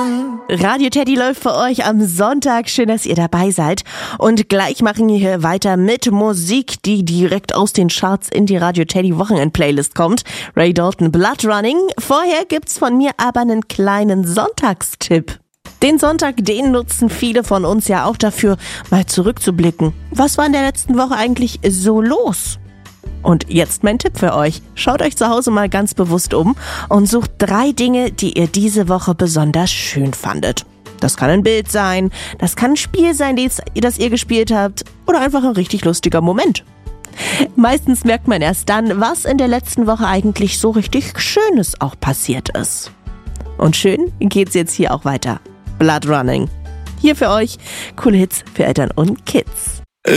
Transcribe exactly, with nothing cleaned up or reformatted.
Radio Teddy läuft für euch am Sonntag. Schön, dass ihr dabei seid. Und gleich machen wir hier weiter mit Musik, die direkt aus den Charts in die Radio Teddy Wochenend-Playlist kommt. Ray Dalton, Blood Running. Vorher gibt's von mir aber einen kleinen Sonntagstipp. Den Sonntag, den nutzen viele von uns ja auch dafür, mal zurückzublicken. Was war in der letzten Woche eigentlich so los? Und jetzt mein Tipp für euch. Schaut euch zu Hause mal ganz bewusst um und sucht drei Dinge, die ihr diese Woche besonders schön fandet. Das kann ein Bild sein, das kann ein Spiel sein, das ihr gespielt habt, oder einfach ein richtig lustiger Moment. Meistens merkt man erst dann, was in der letzten Woche eigentlich so richtig Schönes auch passiert ist. Und schön geht's jetzt hier auch weiter. Blood Running. Hier für euch coole Hits für Eltern und Kids.